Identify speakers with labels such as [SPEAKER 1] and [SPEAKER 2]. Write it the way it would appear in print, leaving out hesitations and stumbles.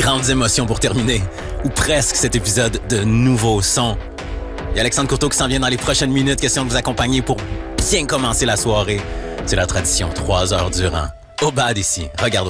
[SPEAKER 1] grandes émotions pour terminer, ou presque cet épisode de Nouveau Son. Il y a Alexandre Courteau qui s'en vient dans les prochaines minutes, question de vous accompagner pour bien commencer la soirée. C'est la tradition, 3 heures durant. Au bad ici, regarde